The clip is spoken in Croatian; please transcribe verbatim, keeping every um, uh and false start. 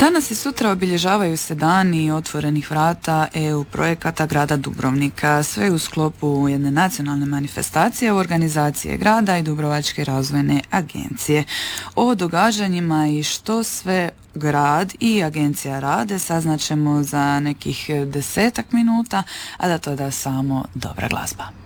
Danas i sutra obilježavaju se dani otvorenih vrata E U projekata grada Dubrovnika, sve u sklopu jedne nacionalne manifestacije u organizacije grada i Dubrovačke razvojne agencije. O događanjima i što sve grad i agencija rade saznaćemo za nekih desetak minuta, a da to da samo dobra glazba.